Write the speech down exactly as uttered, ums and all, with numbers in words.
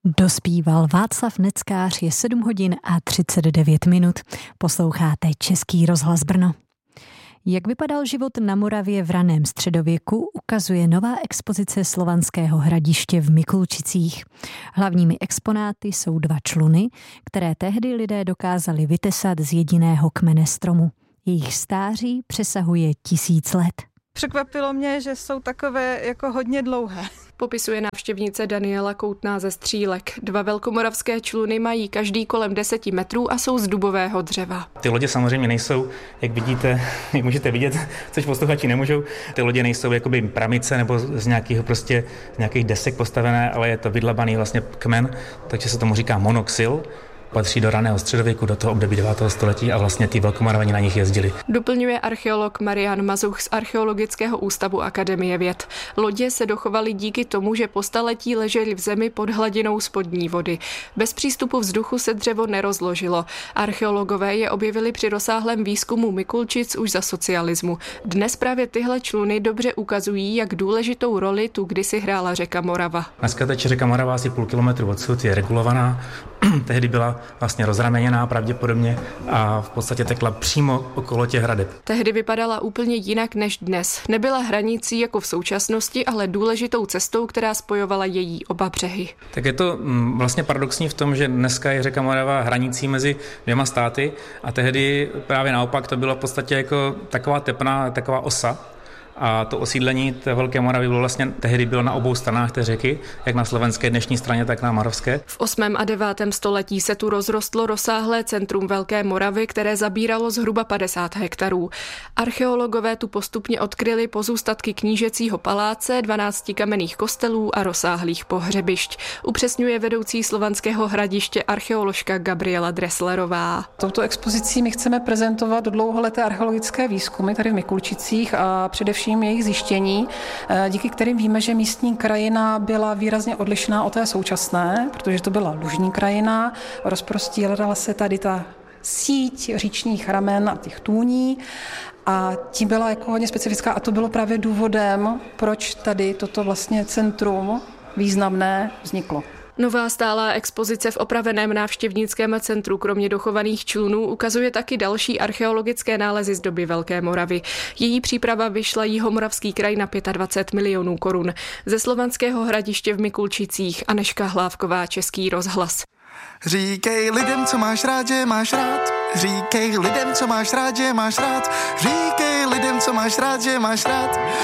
Dospíval Václav Neckář, je sedm hodin a třicet devět minut. Posloucháte Český rozhlas Brno. Jak vypadal život na Moravě v raném středověku, ukazuje nová expozice Slovanského hradiště v Mikulčicích. Hlavními exponáty jsou dva čluny, které tehdy lidé dokázali vytesat z jediného kmene stromu. Jejich stáří přesahuje tisíc let. Překvapilo mě, že jsou takové jako hodně dlouhé. Popisuje návštěvnice Daniela Koutná ze Střílek. Dva velkomoravské čluny mají každý kolem deseti metrů a jsou z dubového dřeva. Ty lodě samozřejmě nejsou, jak vidíte, jak můžete vidět, což posluchači nemůžou, ty lodě nejsou jakoby pramice nebo z nějakého prostě z nějakých desek postavené, ale je to vydlabaný vlastně kmen, takže se tomu říká monoxyl. Patří do raného středověku, do toho období devátého století a vlastně ty velkomoravani na nich jezdili. Doplňuje archeolog Marian Mazuch z Archeologického ústavu Akademie věd. Lodě se dochovaly díky tomu, že po staletí ležely v zemi pod hladinou spodní vody. Bez přístupu vzduchu se dřevo nerozložilo. Archeologové je objevili při rozsáhlém výzkumu Mikulčic už za socialismu. Dnes právě tyhle čluny dobře ukazují, jak důležitou roli tu kdysi hrála řeka Morava. Dneska teď řeka Morava asi půl kilometru odsud je regulovaná. Tehdy byla vlastně rozraměněná pravděpodobně a v podstatě tekla přímo okolo těch hradeb. Tehdy vypadala úplně jinak než dnes. Nebyla hranicí jako v současnosti, ale důležitou cestou, která spojovala její oba břehy. Tak je to vlastně paradoxní v tom, že dneska je řeka Morava hranicí mezi dvěma státy a tehdy právě naopak to bylo v podstatě jako taková tepna, taková osa. A to osídlení té Velké Moravy bylo vlastně tehdy bylo na obou stranách té řeky, jak na slovenské dnešní straně, tak na moravské. V osmém a devátém století se tu rozrostlo rozsáhlé centrum Velké Moravy, které zabíralo zhruba padesát hektarů. Archeologové tu postupně odkryli pozůstatky knížecího paláce, dvanácti kamenných kostelů a rozsáhlých pohřebišť. Upřesňuje vedoucí Slovanského hradiště archeoložka Gabriela Dresslerová. Touto expozicí my chceme prezentovat dlouholeté archeologické výzkumy tady v Mikulčicích a především jejich zjištění, díky kterým víme, že místní krajina byla výrazně odlišná od té současné, protože to byla lužní krajina, rozprostírala se tady ta síť říčních ramen a těch tůní a tím byla jako hodně specifická a to bylo právě důvodem, proč tady toto vlastně centrum významné vzniklo. Nová stálá expozice v opraveném návštěvnickém centru kromě dochovaných člunů ukazuje taky další archeologické nálezy z doby Velké Moravy. Její příprava vyšla Jihomoravský kraj na dvacet pět milionů korun. Ze Slovanského hradiště v Mikulčicích Anežka Hlávková, Český rozhlas. Říkej lidem, co máš rád, že máš rád. Říkej lidem, co máš rád, že máš rád. Říkej lidem, co máš rád, že máš rád.